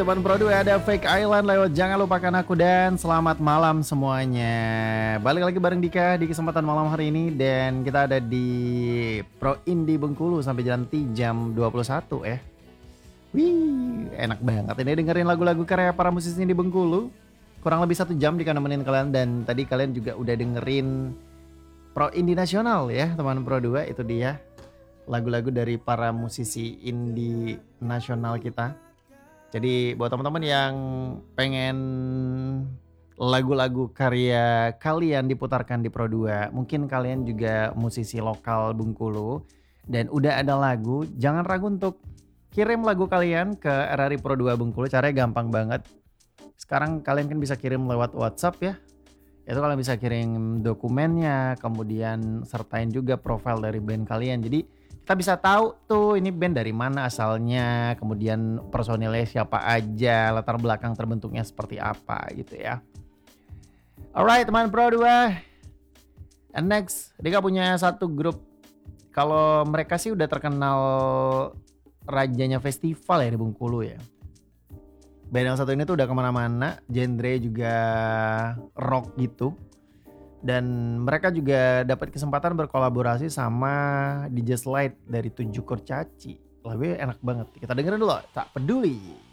Teman Pro 2 ada Fake Island lewat Jangan Lupakan Aku dan selamat malam semuanya. Balik lagi bareng Dika di kesempatan malam hari ini dan kita ada di Pro Indie Bengkulu sampai nanti jam 21 ya. Wih, enak banget ini dengerin lagu-lagu karya para musisi di Bengkulu. Kurang lebih 1 jam Dika nemenin kalian dan tadi kalian juga udah dengerin Pro Indie Nasional ya teman Pro 2, itu dia lagu-lagu dari para musisi indie nasional kita. Jadi buat teman-teman yang pengen lagu-lagu karya kalian diputarkan di Pro 2, mungkin kalian juga musisi lokal Bengkulu dan udah ada lagu, jangan ragu untuk kirim lagu kalian ke RRI Pro 2 Bengkulu. Caranya gampang banget. Sekarang kalian kan bisa kirim lewat WhatsApp ya. Itu kalian bisa kirim dokumennya, kemudian sertain juga profil dari band kalian. Jadi kita bisa tahu tuh ini band dari mana asalnya, kemudian personilnya siapa aja, latar belakang terbentuknya seperti apa gitu ya. Alright teman Pro 2. And next, Dika punya satu grup. Kalau mereka sih udah terkenal rajanya festival ya di Bengkulu ya. Band yang satu ini tuh udah kemana-mana, genre juga rock gitu. Dan mereka juga dapat kesempatan berkolaborasi sama DJ Slide dari 7 Kurcaci. Lagunya enak banget. Kita dengerin dulu, Tak Peduli.